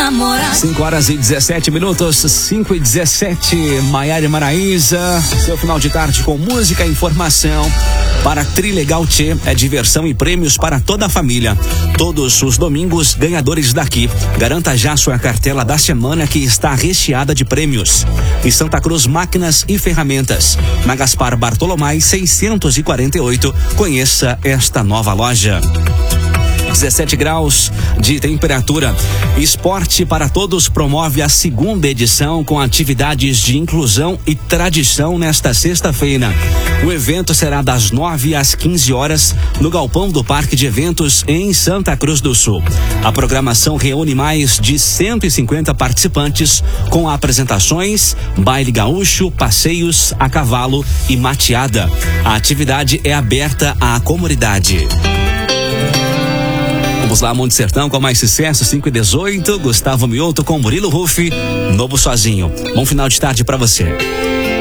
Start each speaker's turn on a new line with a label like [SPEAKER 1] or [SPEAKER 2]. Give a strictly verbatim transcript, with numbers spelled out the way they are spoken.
[SPEAKER 1] namorar.
[SPEAKER 2] cinco horas e dezessete minutos, cinco e dezessete, Maiara e Maraísa. Seu final de tarde com música e informação. Para Trilegal Tchê é diversão e prêmios para toda a família. Todos os domingos, ganhadores daqui. Garanta já sua cartela da semana que está recheada de prêmios. E Santa Cruz Máquinas e Ferramentas. Na Gaspar Bartolomé seiscentos e quarenta e oito. Conheça esta nova loja. dezessete graus de temperatura. Esporte para Todos promove a segunda edição com atividades de inclusão e tradição nesta sexta-feira. O evento será das nove às quinze horas no galpão do Parque de Eventos em Santa Cruz do Sul. A programação reúne mais de cento e cinquenta participantes com apresentações, baile gaúcho, passeios a cavalo e mateada. A atividade é aberta à comunidade. Vamos lá, Monte Sertão com mais sucesso, cinco e dezoito, Gustavo Mioto com Murilo Ruff, Novo Sozinho. Bom final de tarde pra você.